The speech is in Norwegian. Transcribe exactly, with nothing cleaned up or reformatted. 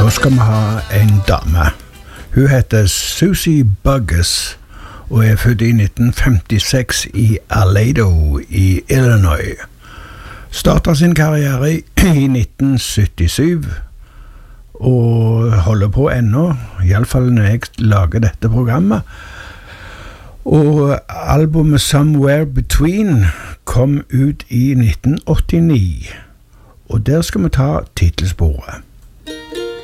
Da skal vi ha en dame. Hun heter Susie Buggus og er født i nitten femtiseks i Aledo i Illinois. Startet sin karriere i nitten syttisju og holder på ennå, i alle fall når jeg lager dette programmet. Og albumet Somewhere Between kom ut i nitten åttini, og der skal vi ta titelsporet.